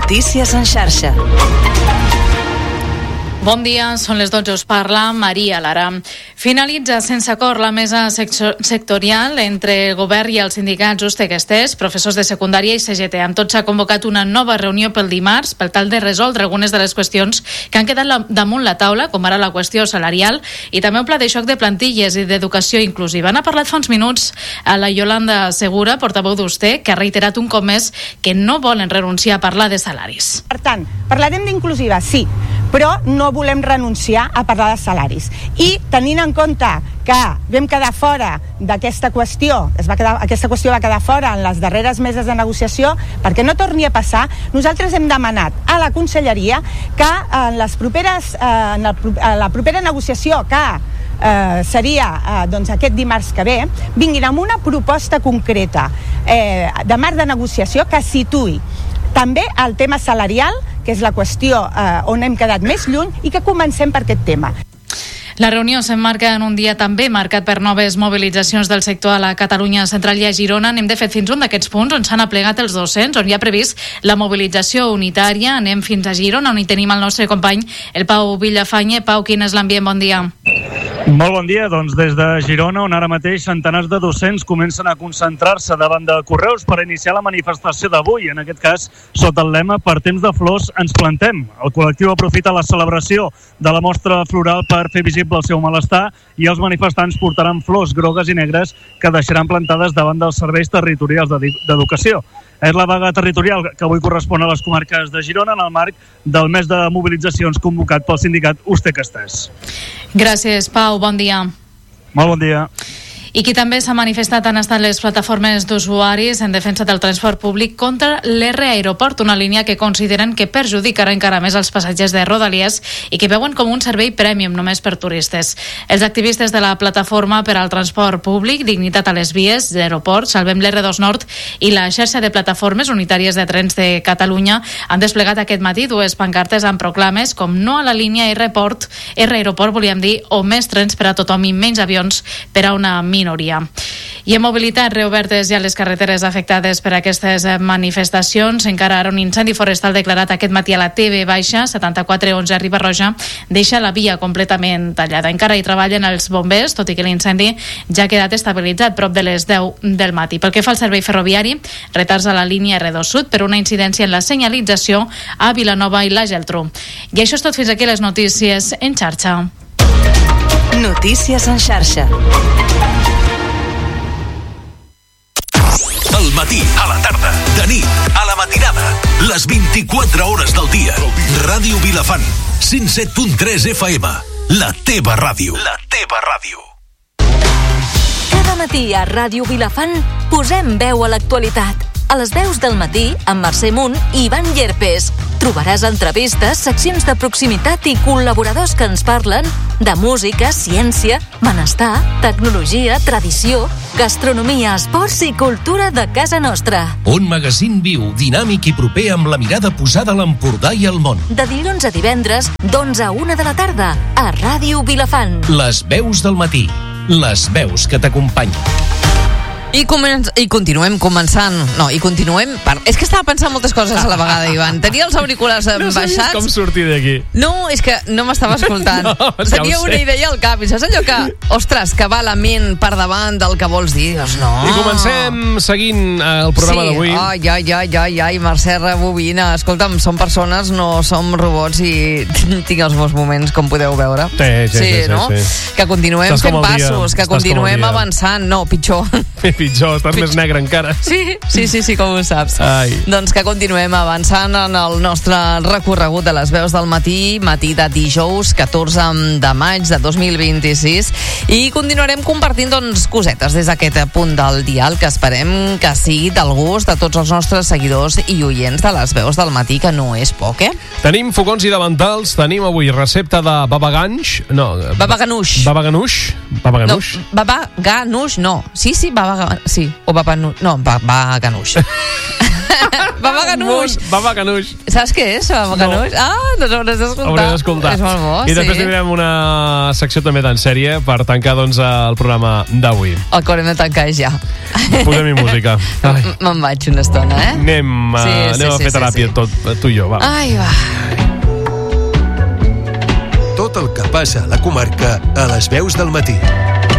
Notícies en xarxa. Bon dia, són les 12, us parla Maria Lara. Finalitza sense acord la mesa sectorial entre el govern i els sindicats USTEC-ESTES, professors de secundària i CGT. Amb tot s'ha convocat una nova reunió pel dimarts per tal de resoldre algunes de les qüestions que han quedat damunt la taula, com ara la qüestió salarial i també un pla de xoc de plantilles i d'educació inclusiva. N'ha parlat fa uns minuts a la Yolanda Segura, portaveu d'USTEC, que ha reiterat un cop més que no volen renunciar a parlar de salaris. Per tant, parlarem d'inclusiva, sí, però no volem renunciar a parlar de salaris. I tenint en compte que vam quedar fora d'aquesta qüestió, aquesta qüestió va quedar fora en les darreres meses de negociació, perquè no torni a passar, nosaltres hem demanat a la Conselleria que en la propera negociació que seria aquest dimarts que ve, vinguin amb una proposta concreta de marc de negociació que situï també el tema salarial, que és la qüestió on hem quedat més lluny, i que comencem per aquest tema. La reunió s'emmarca en un dia també marcat per noves mobilitzacions del sector a la Catalunya central i a Girona. Anem de fet fins un d'aquests punts on s'han aplegat els docents, on hi ha previst la mobilització unitària. Anem fins a Girona, on hi tenim el nostre company, el Pau Villafañe. Pau, quin és l'ambient? Bon dia. Molt bon dia. Doncs des de Girona, on ara mateix centenars de docents comencen a concentrar-se davant de Correus per iniciar la manifestació d'avui. En aquest cas, sota el lema "Per temps de flors ens plantem". El col·lectiu aprofita la celebració de la mostra floral per fer visible el seu malestar i els manifestants portaran flors grogues i negres que deixaran plantades davant dels serveis territorials d'educació. És la vaga territorial que avui correspon a les comarques de Girona en el marc del mes de mobilitzacions convocat pel sindicat USTEC-ESTES. Gràcies, Pau. Bon dia. Molt bon dia. I qui també s'ha manifestat han estat les plataformes d'usuaris en defensa del transport públic contra l'R Aeroport, una línia que consideren que perjudicarà encara més els passatgers de Rodalies i que veuen com un servei prèmium només per turistes. Els activistes de la plataforma per al transport públic, Dignitat a les vies, l'aeroport, Salvem l'R2 Nord i la xarxa de plataformes unitàries de trens de Catalunya han desplegat aquest matí dues pancartes amb proclames com no a la línia R Aeroport, volíem dir, o més trens per a tothom i menys avions per a una minoria. I en mobilitat, reobertes ja les carreteres afectades per aquestes manifestacions. Encara ara un incendi forestal declarat aquest matí a la TV Baixa, 7411 a Riba-roja, deixa la via completament tallada. Encara hi treballen els bombers, tot i que l'incendi ja ha quedat estabilitzat prop de les 10 del matí. Pel que fa al servei ferroviari, retards a la línia R2 Sud per una incidència en la senyalització a Vilanova i la Geltrú. I això és tot, fins aquí les notícies en xarxa. Notícies en xarxa. Al matí, a la tarda, de nit, a la matinada, les 24 hores del dia. Ràdio Vilafant, 107.3 FM, la teva ràdio. La teva ràdio. Cada matí a Ràdio Vilafant posem veu a l'actualitat. A les veus del matí, amb Mercè Munt i Ivan Llerpes. Trobaràs entrevistes, seccions de proximitat i col·laboradors que ens parlen de música, ciència, benestar, tecnologia, tradició, gastronomia, esports i cultura de casa nostra. Un magazín viu, dinàmic i proper amb la mirada posada a l'Empordà i al món. De dilluns a divendres, d'11 a 1 de la tarda, a Ràdio Vilafant. Les veus del matí. Les veus que t'acompanyen. I continuem començant. No, i continuem... És que estava pensant moltes coses a la vegada, Ivan. Tenia els auriculars baixats. No sabies com sortir d'aquí. No, és que no m'estava escoltant. Tenia una idea al cap. I saps allò que, ostres, que va la ment per davant del que vols dir? Doncs no. I comencem seguint el programa d'avui. Ai, Mercè rebobina. Escolta'm, som persones, no som robots i tinc els meus moments, com podeu veure. Sí, no? Que continuem fent passos, que continuem avançant. No, pitjor, estàs més negre encara. Sí, com ho saps. Ai. Doncs que continuem avançant en el nostre recorregut de les veus del matí de dijous 14 de maig de 2026, i continuarem compartint cosetes des d'aquest punt del dial que esperem que sigui del gust de tots els nostres seguidors i oients de les veus del matí, que no és poc, eh? Tenim fogons i davantals, tenim avui recepta de babaganuix. Babaganuix. Sí, o babaganuix. No, babaganuix. Baba Ganoush. Baba Ganoush. Saps què és, Baba Ganoush? No hauràs d'escoltar. Hauré d'escoltar. És molt bo, I després tindrem una secció també tan sèrie per tancar, doncs, el programa d'avui. El que haurem de tancar és ja. Posem-hi música. Me'n vaig una estona, Anem a fer teràpia tot, tu i jo, va. Ai, va. Tot el que passa a la comarca a les veus del matí.